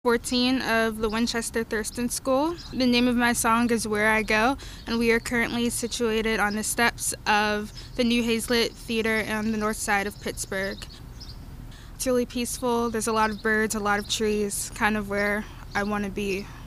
14 of the Winchester Thurston School. The name of my song is Where I Go, and we are currently situated on the steps of the New Hazlitt Theater on the north side of Pittsburgh. It's really peaceful. There's a lot of birds, a lot of trees, kind of where I want to be.